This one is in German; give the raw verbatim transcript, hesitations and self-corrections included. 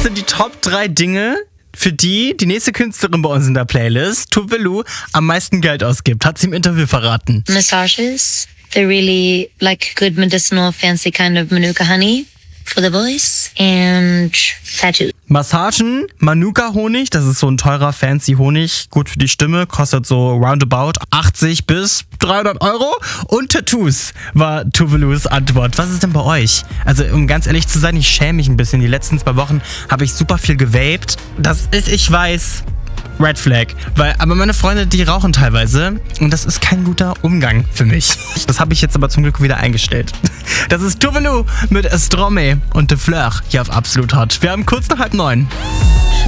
sind die Top drei Dinge, für die die nächste Künstlerin bei uns in der Playlist, Tove Lo, am meisten Geld ausgibt. Hat sie im Interview verraten. Massages. They're really like good medicinal, fancy kind of Manuka honey for the voice. And tattoos. Massagen, Manuka-Honig, das ist so ein teurer, fancy Honig, gut für die Stimme, kostet so roundabout achtzig bis dreihundert Euro. Und Tattoos war Tove Los Antwort. Was ist denn bei euch? Also um ganz ehrlich zu sein, ich schäme mich ein bisschen. Die letzten zwei Wochen habe ich super viel gewaped. Das ist, ich weiß, Red Flag. Weil, aber meine Freunde, die rauchen teilweise und das ist kein guter Umgang für mich. Das habe ich jetzt aber zum Glück wieder eingestellt. Das ist Tove Lo mit Stromae und De Fleur hier auf Absolut Hot. Wir haben kurz nach halb neun.